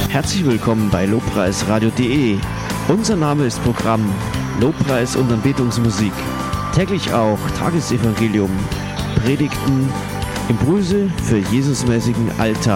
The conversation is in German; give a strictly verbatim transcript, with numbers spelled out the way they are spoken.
Herzlich willkommen bei lobpreisradio punkt de. Unser Name ist Programm Lobpreis und Anbetungsmusik. Täglich auch Tagesevangelium, Predigten, Impulse für Jesusmäßigen Alltag.